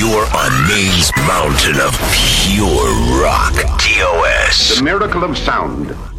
You're on Maine's mountain of pure rock. TOS. The miracle of sound.